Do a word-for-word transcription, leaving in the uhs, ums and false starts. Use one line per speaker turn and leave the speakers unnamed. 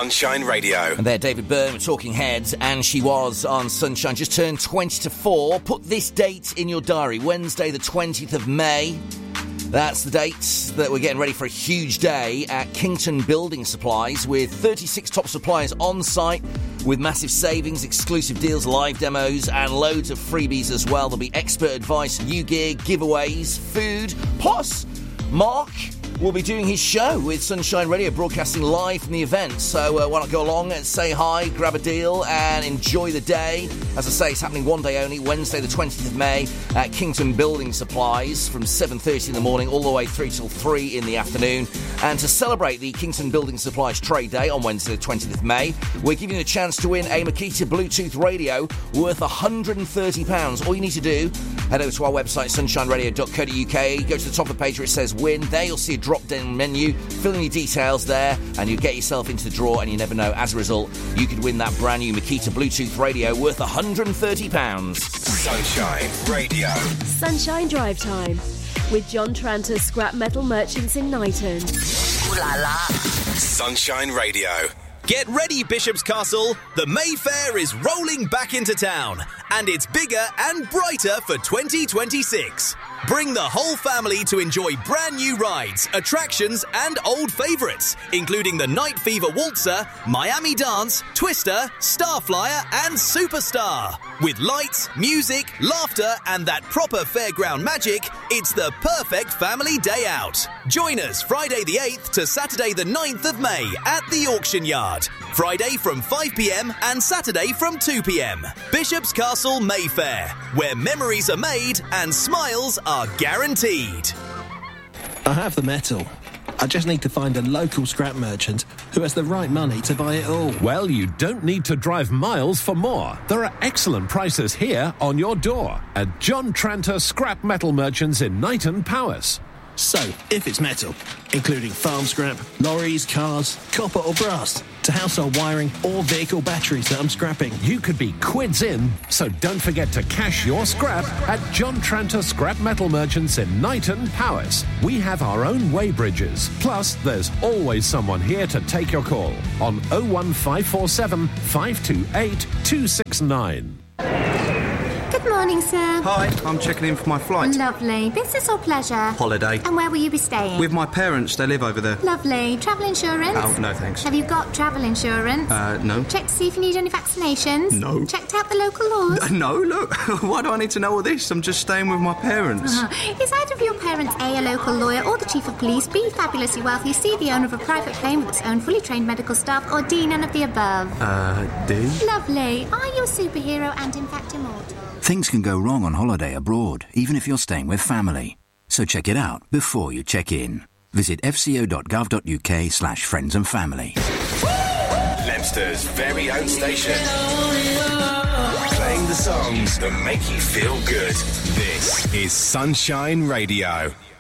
Sunshine Radio.
And there, David Byrne with Talking Heads, and she was on Sunshine. Just turned twenty to four. Put this date in your diary, Wednesday the twentieth of May. That's the date that we're getting ready for a huge day at Kington Building Supplies with thirty-six top suppliers on site with massive savings, exclusive deals, live demos and loads of freebies as well. There'll be expert advice, new gear, giveaways, food, plus Mark will be doing his show with Sunshine Radio, broadcasting live from the event. So uh, why not go along and say hi, grab a deal and enjoy the day. As I say, it's happening one day only, Wednesday the twentieth of May at Kington Building Supplies from seven thirty in the morning all the way through till three in the afternoon. And to celebrate the Kington Building Supplies Trade Day on Wednesday the twentieth of May, we're giving you a chance to win a Makita Bluetooth radio worth one hundred thirty pounds. All you need to do, head over to our website, sunshine radio dot co dot uk, go to the top of the page where it says win. There you'll see a drop-down menu, fill in your details there, and you get yourself into the draw, and you never know, as a result, you could win that brand new Makita Bluetooth radio worth one hundred thirty pounds.
Sunshine Radio.
Sunshine Drive Time with John Tranter, Scrap Metal Merchants in Knighton.
Ooh la la. Sunshine Radio.
Get ready, Bishop's Castle. The Mayfair is rolling back into town, and it's bigger and brighter for twenty twenty-six. Bring the whole family to enjoy brand new rides, attractions and old favourites, including the Night Fever Waltzer, Miami Dance, Twister, Starflyer and Superstar. With lights, music, laughter and that proper fairground magic, it's the perfect family day out. Join us Friday the eighth to Saturday the ninth of May at the Auction Yard. Friday from five p.m. and Saturday from two p.m. Bishop's Castle Mayfair, where memories are made and smiles are guaranteed.
I have the metal. I just need to find a local scrap merchant who has the right money to buy it all.
Well, you don't need to drive miles for more. There are excellent prices here on your door at John Tranter Scrap Metal Merchants in Knighton, Powys.
So, if it's metal, including farm scrap, lorries, cars, copper or brass, to household wiring or vehicle batteries that I'm scrapping,
you could be quids in, so don't forget to cash your scrap at John Tranter Scrap Metal Merchants in Knighton, Powys. We have our own weighbridges, plus there's always someone here to take your call on oh one five four seven, five two eight, two six nine.
Good morning, sir.
Hi, I'm checking in for my flight.
Lovely. Business or pleasure?
Holiday.
And where will you be staying?
With my parents, they live over there.
Lovely. Travel insurance?
Oh, no thanks.
Have you got travel insurance?
Uh, no.
Checked to see if you need any vaccinations?
No.
Checked out the local laws?
No, look. Why do I need to know all this? I'm just staying with my parents.
Uh-huh. Is either of your parents A, a local lawyer, or the chief of police, B, fabulously wealthy, C, the owner of a private plane with its own fully trained medical staff, or D, none of the above?
Uh, D?
Lovely. Are you a superhero and in fact immortal?
Things can go wrong on holiday abroad, even if you're staying with family. So check it out before you check in. Visit fco.gov.uk slash friends and family.
Leicester's very own station. Playing the songs that make you feel good. This is Sunshine Radio.